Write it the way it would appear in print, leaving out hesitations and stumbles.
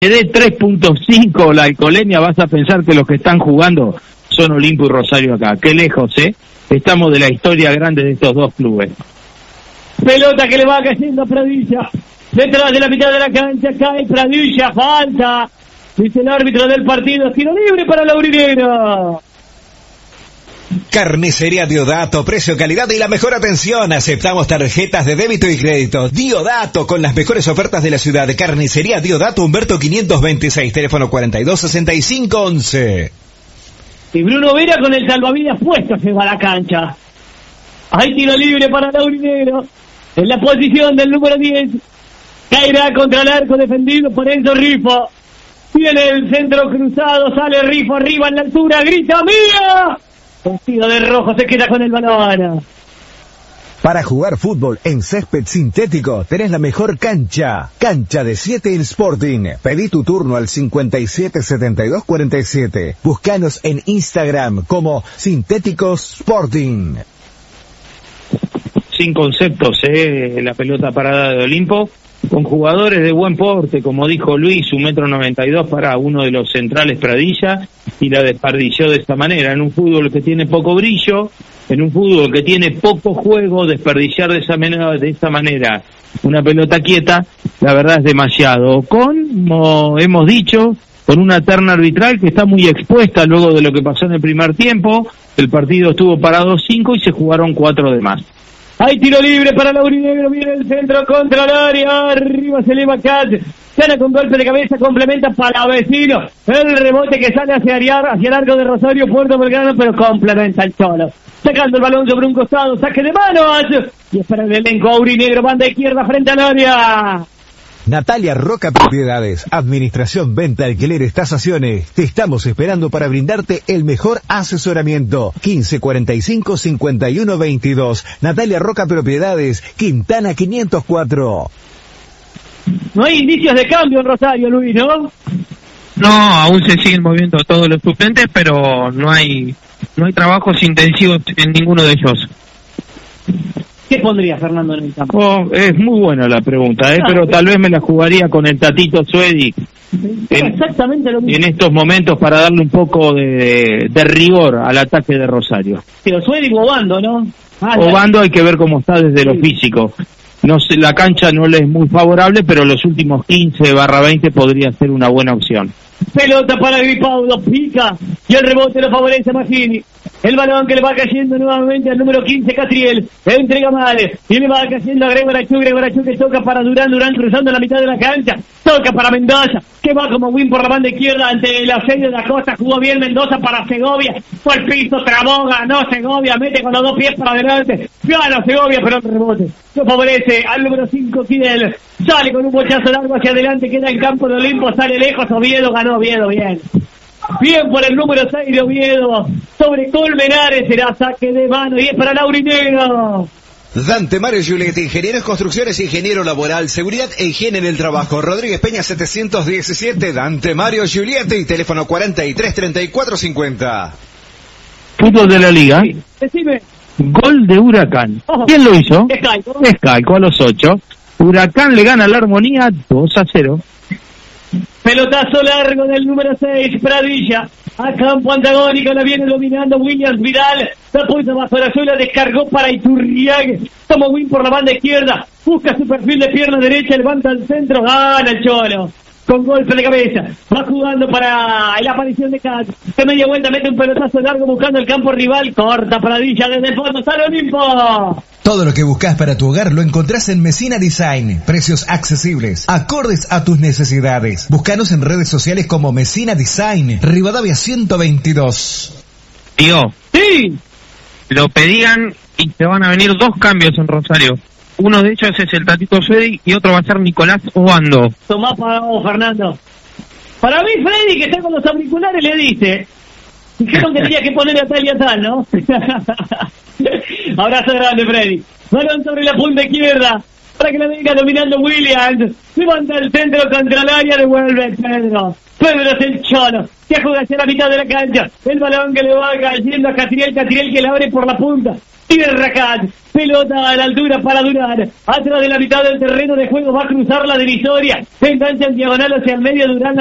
te dé 3.5 la alcoholemia, vas a pensar que los que están jugando son Olimpo y Rosario acá. Qué lejos, estamos de la historia grande de estos dos clubes. Pelota que le va cayendo a Pradilla. Detrás de la mitad de la cancha cae Pradilla, falta. Dice el árbitro del partido, tiro libre para Laurinegro. Carnicería Diodato, precio, calidad y la mejor atención. Aceptamos tarjetas de débito y crédito. Diodato, con las mejores ofertas de la ciudad. Carnicería Diodato, Humberto 526, teléfono 426511. Y Bruno Vera con el salvavidas puesto se va a la cancha. Hay tiro libre para Laurinegro. En la posición del número 10. Caerá contra el arco defendido por Enzo Rifo. Tiene el centro cruzado, sale Rifo arriba en la altura, grita ¡mía! Vestido de rojo se queda con el balón. Para jugar fútbol en césped sintético tenés la mejor cancha. Cancha de 7 in Sporting. Pedí tu turno al 577247. Búscanos en Instagram como Sintéticos Sporting. Sin conceptos, la pelota parada de Olimpo, con jugadores de buen porte, como dijo Luis, 1,92 m para uno de los centrales Pradilla, y la desperdició de esta manera, en un fútbol que tiene poco brillo, en un fútbol que tiene poco juego, desperdiciar de esa manera una pelota quieta, la verdad es demasiado, como hemos dicho, con una terna arbitral que está muy expuesta luego de lo que pasó en el primer tiempo. El partido estuvo parado 5 y se jugaron 4 de más. Hay tiro libre para Laurinegro, viene el centro contra el área, arriba se eleva Cat, gana con golpe de cabeza, complementa para Vecino, el rebote que sale hacia el arco de Rosario, Puerto Belgrano, pero complementa el Cholo, sacando el balón sobre un costado, saque de manos, y es para el elenco aurinegro, banda izquierda frente al área. Natalia Roca Propiedades, administración, venta, alquileres, tasaciones. Te estamos esperando para brindarte el mejor asesoramiento. 1545-5122. Natalia Roca Propiedades, Quintana 504. No hay indicios de cambio en Rosario, Luis, ¿no? No, aún se siguen moviendo todos los suplentes, pero no hay trabajos intensivos en ninguno de ellos. ¿Qué pondría Fernando en el campo? Es muy buena la pregunta, pero tal vez me la jugaría con el Tatito Suedi exactamente lo mismo en estos momentos para darle un poco de rigor al ataque de Rosario. Pero Suedi Obando, ¿no? Obando hay que ver cómo está desde lo físico. No sé, la cancha no le es muy favorable, pero los últimos 15/20 podría ser una buena opción. Pelota para Gripaudo, pica, y el rebote lo favorece a Magini. El balón que le va cayendo nuevamente al número 15, Catriel, entrega mal, y le va cayendo a Gregorachu que toca para Durán cruzando la mitad de la cancha, toca para Mendoza, que va como win por la banda izquierda ante el asedio de Acosta, jugó bien Mendoza para Segovia, fue al piso, trabó, ganó Segovia, mete con los 2 pies para adelante, gana Segovia, pero el rebote lo favorece al número 5, Kidel, sale con un bochazo largo hacia adelante, queda en campo de Olimpo, sale lejos, Oviedo, ganó Oviedo, bien por el número 6 de Oviedo, sobre Colmenares, será saque de mano y es para Laurinegro. Dante Mario Giulietti, ingeniero en construcciones, ingeniero laboral, seguridad e higiene en el trabajo. Rodríguez Peña 717, Dante Mario Giulietti, teléfono 43-34-50. Fútbol de la Liga. Sí, decime. Gol de Huracán. ¿Quién lo hizo? Escalco a los 8. Huracán le gana la Armonía 2-0. Pelotazo largo del número 6, Pradilla, a campo antagónico, la viene dominando Williams Vidal, la puso bajo la suela, descargó para Iturriague, toma win por la banda izquierda, busca su perfil de pierna derecha, levanta al centro, gana el Cholo, con golpe de cabeza, va jugando para la aparición de Cat, de media vuelta mete un pelotazo largo buscando el campo rival, corta Pradilla desde el fondo, sale Olimpo. Todo lo que buscas para tu hogar lo encontrás en Messina Design. Precios accesibles, acordes a tus necesidades. Búscanos en redes sociales como Messina Design, Rivadavia 122. Tío. Sí. Lo pedían y se van a venir 2 cambios en Rosario. Uno de ellos es el Tatito Suedi y otro va a ser Nicolás Obando. Tomá para vos, Fernando. Para mí, Freddy, que está con los auriculares, le dice... Dijeron que tenía que poner a tal y a tal, ¿no? Abrazo grande, Freddy. Balón sobre la punta izquierda. Para que la venga dominando Williams. Levanta el centro contra el área. Devuelve Pedro. Pedro es el Cholo. Que juega hacia la mitad de la cancha. El balón que le va cayendo a Catriel. Catriel que le abre por la punta. Tiene Racat, pelota a la altura para Durán, atrás de la mitad del terreno de juego va a cruzar la divisoria, se engancha en diagonal hacia el medio Durán.